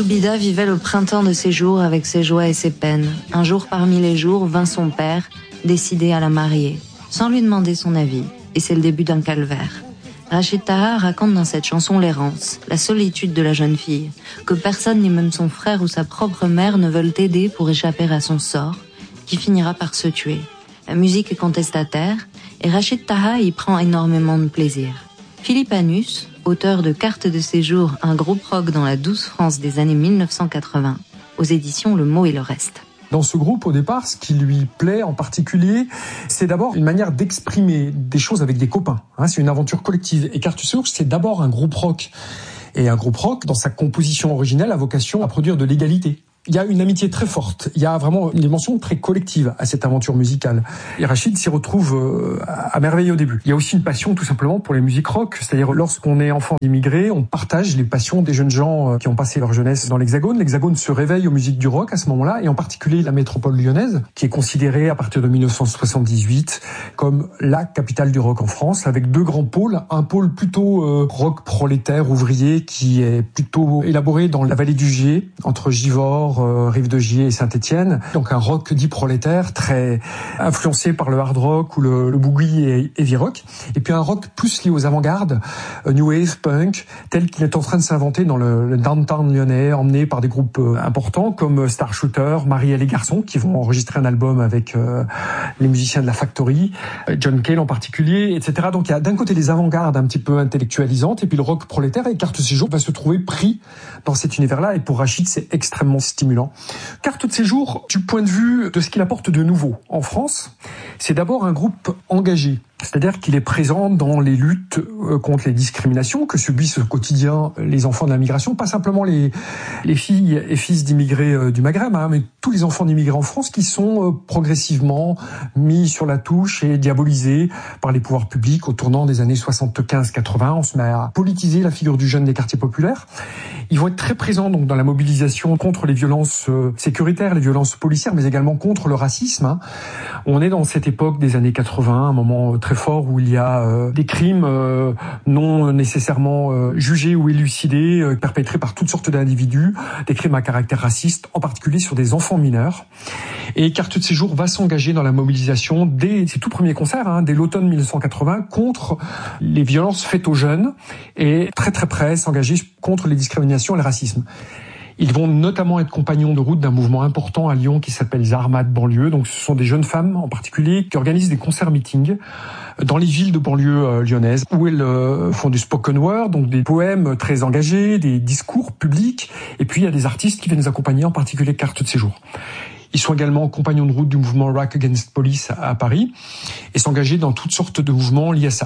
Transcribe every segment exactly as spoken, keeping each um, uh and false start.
Zoubida vivait le printemps de ses jours avec ses joies et ses peines. Un jour parmi les jours vint son père, décidé à la marier, sans lui demander son avis, et c'est le début d'un calvaire. Rachid Taha raconte dans cette chanson l'errance, la solitude de la jeune fille, que personne, ni même son frère ou sa propre mère, ne veulent aider pour échapper à son sort, qui finira par se tuer. La musique est contestataire, et Rachid Taha y prend énormément de plaisir. Philippe Anus, auteur de Carte de séjour, un groupe rock dans la douce France des années mille neuf cent quatre-vingts, aux éditions Le Mot et le Reste. Dans ce groupe, au départ, ce qui lui plaît en particulier, c'est d'abord une manière d'exprimer des choses avec des copains. Hein, c'est une aventure collective. Et Carte de séjour, c'est d'abord un groupe rock. Et un groupe rock, dans sa composition originelle, a vocation à produire de l'égalité. Il y a une amitié très forte, il y a vraiment une dimension très collective à cette aventure musicale. Et Rachid s'y retrouve euh, à merveille au début. Il y a aussi une passion tout simplement pour les musiques rock, c'est-à-dire lorsqu'on est enfant d'immigrés, on partage les passions des jeunes gens qui ont passé leur jeunesse dans l'Hexagone. L'Hexagone se réveille aux musiques du rock à ce moment-là, et en particulier la métropole lyonnaise, qui est considérée à partir de mille neuf cent soixante-dix-huit comme la capitale du rock en France, avec deux grands pôles. Un pôle plutôt euh, rock prolétaire, ouvrier, qui est plutôt élaboré dans la vallée du Gier, entre Givors, Euh, Rive de Gier et Saint-Étienne. Donc un rock dit prolétaire, très influencé par le hard rock ou le, le boogie et heavy rock. Et puis un rock plus lié aux avant-gardes, euh, new wave, punk, tel qu'il est en train de s'inventer dans le, le downtown lyonnais, emmené par des groupes euh, importants comme Star Shooter, Marie et les garçons, qui vont enregistrer un album avec euh, les musiciens de la Factory, euh, John Cale en particulier, et cetera. Donc il y a d'un côté les avant-gardes un petit peu intellectualisantes, et puis le rock prolétaire, et Carte de séjour va se trouver pris dans cet univers-là, et pour Rachid, c'est extrêmement stimulant. Carte de séjour, du point de vue de ce qu'il apporte de nouveau en France, c'est d'abord un groupe engagé. C'est-à-dire qu'il est présent dans les luttes contre les discriminations que subissent au quotidien les enfants de la migration, pas simplement les, les filles et fils d'immigrés du Maghreb, hein, mais tous les enfants d'immigrés en France qui sont progressivement mis sur la touche et diabolisés par les pouvoirs publics au tournant des années soixante-quinze quatre-vingts. On se met à politiser la figure du jeune des quartiers populaires. Ils vont être très présents donc dans la mobilisation contre les violences sécuritaires, les violences policières, mais également contre le racisme. Hein. On est dans cette époque des années quatre-vingts, un moment très fort où il y a euh, des crimes euh, non nécessairement euh, jugés ou élucidés, euh, perpétrés par toutes sortes d'individus, des crimes à caractère raciste, en particulier sur des enfants mineurs. Et Carte de séjour va s'engager dans la mobilisation dès ses tout premiers concerts, hein, dès l'automne mille neuf cent quatre-vingts, contre les violences faites aux jeunes, et très très près s'engager contre les discriminations et le racisme. Ils vont notamment être compagnons de route d'un mouvement important à Lyon qui s'appelle les Armades banlieue. Donc ce sont des jeunes femmes en particulier qui organisent des concerts-meetings dans les villes de banlieue euh, lyonnaises où elles euh, font du spoken word, donc des poèmes très engagés, des discours publics. Et puis il y a des artistes qui viennent les accompagner, en particulier Carte de séjour. Ils sont également compagnons de route du mouvement Rock Against Police à Paris et s'engager dans toutes sortes de mouvements liés à ça.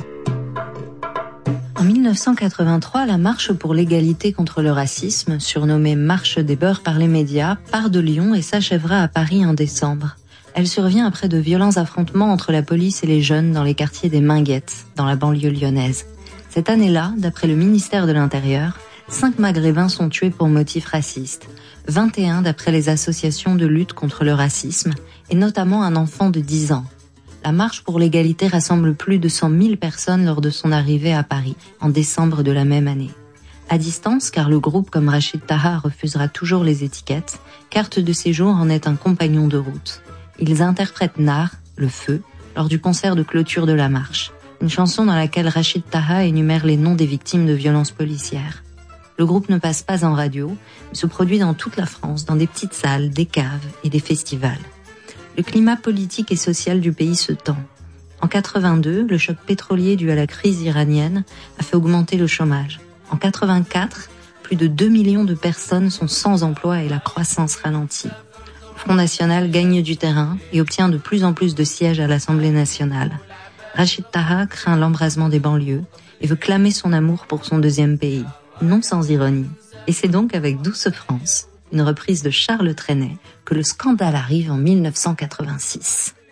En mille neuf cent quatre-vingt-trois, la marche pour l'égalité contre le racisme, surnommée Marche des beurs par les médias, part de Lyon et s'achèvera à Paris en décembre. Elle survient après de violents affrontements entre la police et les jeunes dans les quartiers des Minguettes, dans la banlieue lyonnaise. Cette année-là, d'après le ministère de l'Intérieur, cinq Maghrébins sont tués pour motifs racistes, vingt et un d'après les associations de lutte contre le racisme, et notamment un enfant de dix ans. La marche pour l'égalité rassemble plus de cent mille personnes lors de son arrivée à Paris, en décembre de la même année. À distance, car le groupe comme Rachid Taha refusera toujours les étiquettes, Carte de séjour en est un compagnon de route. Ils interprètent Nar, le feu, lors du concert de clôture de la marche, une chanson dans laquelle Rachid Taha énumère les noms des victimes de violences policières. Le groupe ne passe pas en radio, mais se produit dans toute la France, dans des petites salles, des caves et des festivals. Le climat politique et social du pays se tend. En quatre-vingt-deux, le choc pétrolier dû à la crise iranienne a fait augmenter le chômage. En quatre-vingt-quatre, plus de deux millions de personnes sont sans emploi et la croissance ralentit. Le Front National gagne du terrain et obtient de plus en plus de sièges à l'Assemblée nationale. Rachid Taha craint l'embrasement des banlieues et veut clamer son amour pour son deuxième pays, non sans ironie. Et c'est donc avec Douce France, une reprise de Charles Trenet, que le scandale arrive en mille neuf cent quatre-vingt-six.